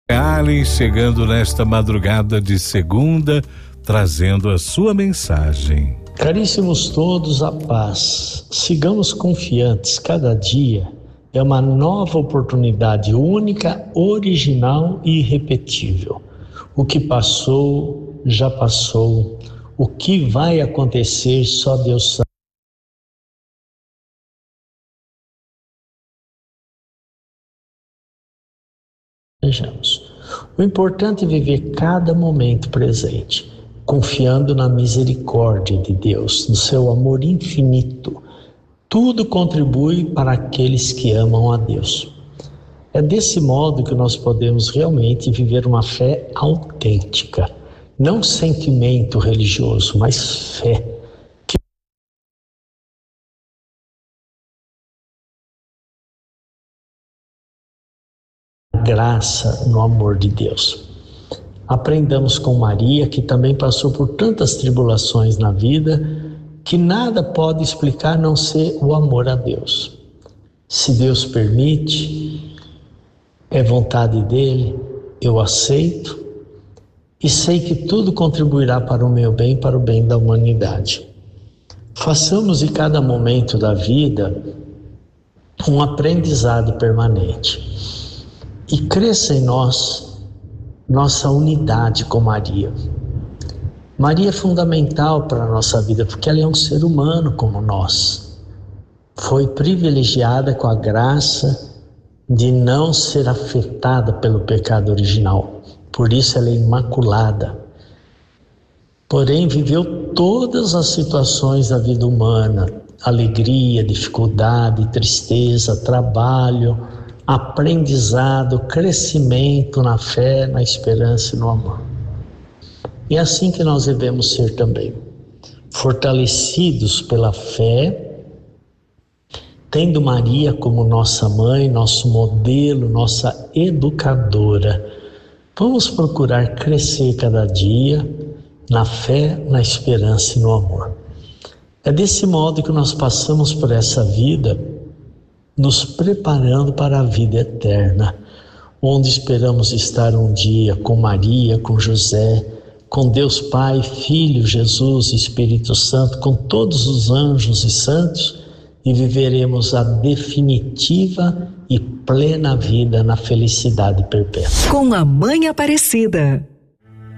Ali, chegando nesta madrugada de segunda, trazendo a sua mensagem. Caríssimos todos, a paz. Sigamos confiantes, cada dia é uma nova oportunidade única, original e irrepetível. O que passou, já passou. O que vai acontecer, só Deus sabe. Vejamos. O importante é viver cada momento presente, confiando na misericórdia de Deus, no seu amor infinito. Tudo contribui para aqueles que amam a Deus. É desse modo que nós podemos realmente viver uma fé autêntica, não sentimento religioso, mas fé. Graça no amor de Deus. Aprendamos com Maria, que também passou por tantas tribulações na vida, que nada pode explicar a não ser o amor a Deus. Se Deus permite, é vontade dele, eu aceito e sei que tudo contribuirá para o meu bem, para o bem da humanidade. Façamos de cada momento da vida um aprendizado permanente. E cresça em nós nossa unidade com Maria. Maria é fundamental para a nossa vida, porque ela é um ser humano como nós. Foi privilegiada com a graça de não ser afetada pelo pecado original. Por isso ela é imaculada. Porém, viveu todas as situações da vida humana: alegria, dificuldade, tristeza, trabalho, aprendizado, crescimento na fé, na esperança e no amor. E é assim que nós devemos ser também, fortalecidos pela fé, tendo Maria como nossa mãe, nosso modelo, nossa educadora. Vamos procurar crescer cada dia na fé, na esperança e no amor. É desse modo que nós passamos por essa vida, nos preparando para a vida eterna, onde esperamos estar um dia com Maria, com José, com Deus Pai, Filho, Jesus, Espírito Santo, com todos os anjos e santos, e viveremos a definitiva e plena vida na felicidade perpétua. Com a Mãe Aparecida.